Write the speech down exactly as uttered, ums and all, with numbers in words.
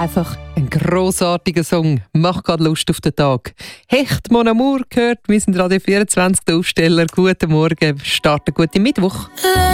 einfach ein grossartiger Song. Macht gerade Lust auf den Tag. Hecht Mon Amour gehört. Wir sind Radio vierundzwanzig, der Aufsteller. Guten Morgen, starten guten Mittwoch.